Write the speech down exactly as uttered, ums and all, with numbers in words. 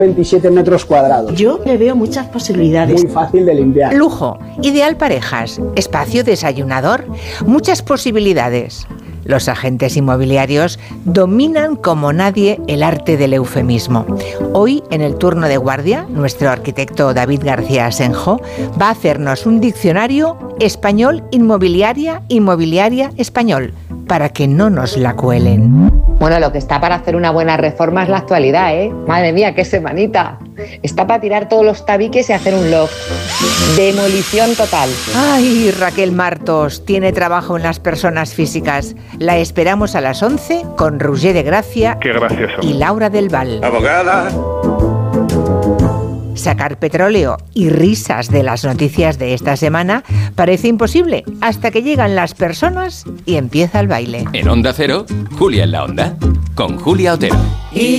veintisiete metros cuadrados. Yo le veo muchas posibilidades. Muy fácil de limpiar. Lujo, ideal parejas, espacio desayunador, muchas posibilidades. Los agentes inmobiliarios dominan como nadie el arte del eufemismo. Hoy, en el turno de guardia, nuestro arquitecto David García Asenjo va a hacernos un diccionario español inmobiliaria, inmobiliaria español, para que no nos la cuelen. Bueno, lo que está para hacer una buena reforma es la actualidad, ¿eh? Madre mía, qué semanita. Está para tirar todos los tabiques y hacer un loft. Demolición total. Ay, Raquel Martos tiene trabajo en las personas físicas. La esperamos a las once con Roger de Gracia. Qué gracioso. Y Laura del Val. Abogada. Sacar petróleo y risas de las noticias de esta semana parece imposible hasta que llegan las personas y empieza el baile. En Onda Cero, Julia en la Onda, con Julia Otero.